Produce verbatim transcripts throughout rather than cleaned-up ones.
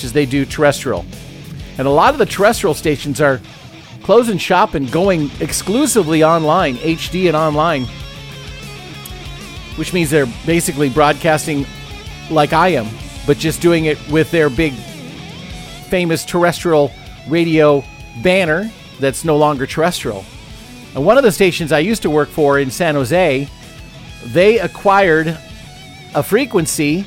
much as they do terrestrial. And a lot of the terrestrial stations are closing shop and going exclusively online, H D and online, which means they're basically broadcasting like I am, but just doing it with their big, famous terrestrial radio banner that's no longer terrestrial. And one of the stations I used to work for in San Jose, they acquired a frequency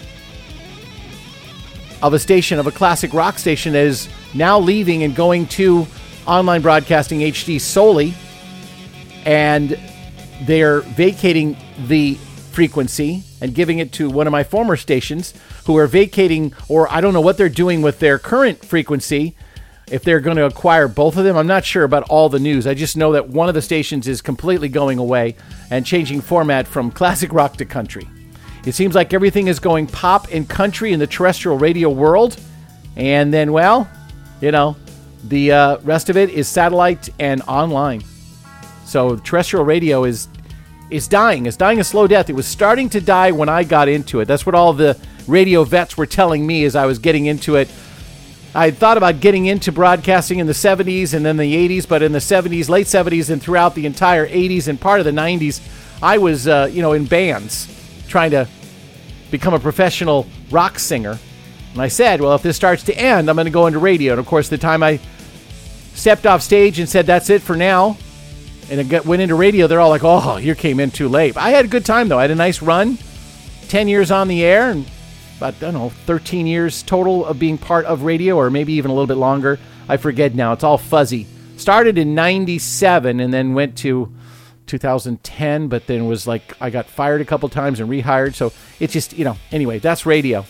of a station, of a classic rock station that is now leaving and going to online broadcasting H D solely, and they're vacating the frequency and giving it to one of my former stations, who are vacating, or I don't know what they're doing with their current frequency, if they're going to acquire both of them. I'm not sure about all the news. I just know that one of the stations is completely going away and changing format from classic rock to country. It seems like everything is going pop and country in the terrestrial radio world, and then, well, you know, the uh, rest of it is satellite and online. So terrestrial radio is is dying. It's dying a slow death. It was starting to die when I got into it. That's what all the radio vets were telling me as I was getting into it. I had thought about getting into broadcasting in the seventies and then the eighties, but in the seventies, late seventies, and throughout the entire eighties and part of the nineties, I was, uh, you know, in bands trying to become a professional rock singer. And I said, well, if this starts to end, I'm going to go into radio. And of course, the time I stepped off stage and said, that's it for now, and it got, went into radio, they're all like, oh, you came in too late. I had a good time, though. I had a nice run, ten years on the air, and about, I don't know, thirteen years total of being part of radio, or maybe even a little bit longer. I forget now. It's all fuzzy. Started in ninety-seven and then went to two thousand ten, but then was like, I got fired a couple times and rehired. So it's just, you know, anyway, that's radio.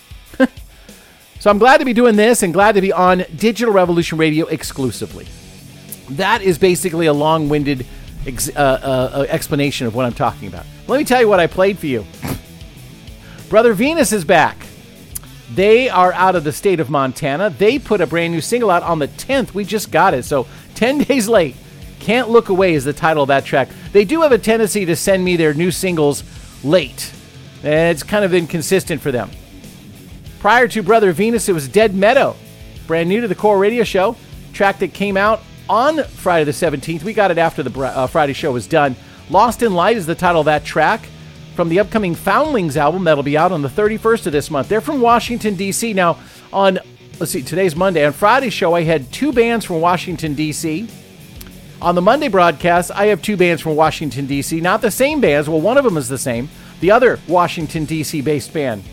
So I'm glad to be doing this and glad to be on Digital Revolution Radio exclusively. That is basically a long-winded ex- uh, uh, explanation of what I'm talking about. Let me tell you what I played for you. Brother Venus is back. They are out of the state of Montana. They put a brand new single out on the tenth. We just got it, so ten days late. Can't Look Away is the title of that track. They do have a tendency to send me their new singles late, and it's kind of inconsistent for them. Prior to Brother Venus, it was Dead Meadow, brand new to the Core Radio Show, track that came out on Friday the seventeenth. We got it after the uh, Friday show was done. Lost in Light is the title of that track from the upcoming Foundlings album that'll be out on the thirty-first of this month. They're from Washington, D C. Now, on, let's see, today's Monday. On Friday's show, I had two bands from Washington, D C. On the Monday broadcast, I have two bands from Washington, D C. Not the same bands. Well, one of them is the same. The other Washington, D C-based band,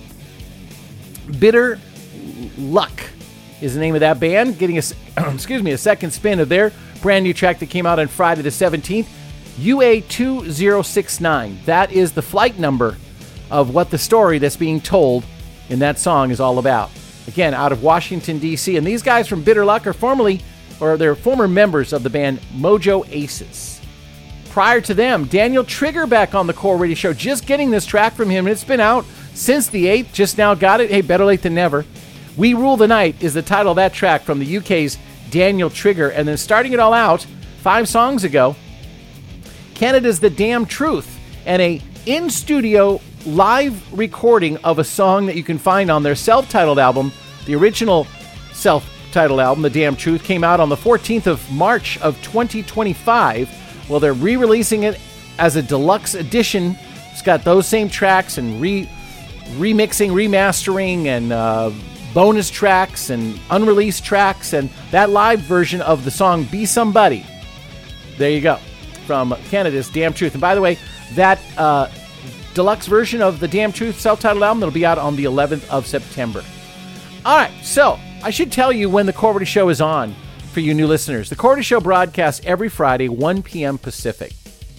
Bitter Luck, is the name of that band. Getting a, excuse me, a second spin of their brand new track that came out on Friday the seventeenth. U A two zero six nine. That is the flight number of what the story that's being told in that song is all about. Again, out of Washington, D C. And these guys from Bitter Luck are formerly, or they're former members of the band Mojo Aces. Prior to them, Daniel Trigger back on the Core Radio Show. Just getting this track from him, and it's been out since the eighth. Just now got it. Hey, better late than never. We Rule the Night is the title of that track from the U K's Daniel Trigger. And then starting it all out five songs ago, Canada's The Damn Truth, and a in-studio live recording of a song that you can find on their self-titled album. The original self-titled album, The Damn Truth, came out on the fourteenth of March of twenty twenty-five. Well, they're re-releasing it as a deluxe edition. It's got those same tracks and re remixing, remastering, and uh, bonus tracks and unreleased tracks, and that live version of the song Be Somebody. There you go. From Canada's Damn Truth. And by the way, that uh, deluxe version of the Damn Truth self-titled album, that'll be out on the eleventh of September. All right, so I should tell you when the Core Radio Show is on for you new listeners. The Core Radio Show broadcasts every Friday, one p.m. Pacific.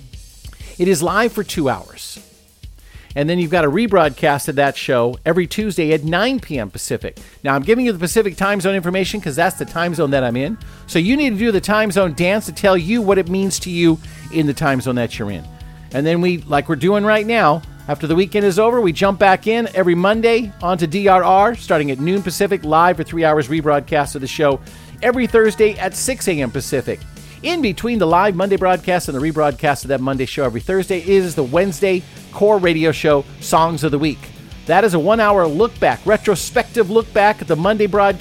It is live for two hours. And then you've got a rebroadcast of that show every Tuesday at nine p.m. Pacific. Now, I'm giving you the Pacific time zone information because that's the time zone that I'm in. So you need to do the time zone dance to tell you what it means to you in the time zone that you're in. And then we, like we're doing right now, after the weekend is over, we jump back in every Monday onto D R R, starting at noon Pacific, live for three hours rebroadcast of the show every Thursday at six a.m. Pacific. In between the live Monday broadcast and the rebroadcast of that Monday show every Thursday is the Wednesday Core Radio Show Songs of the Week. That is a one-hour look back, retrospective look back at the Monday broadcast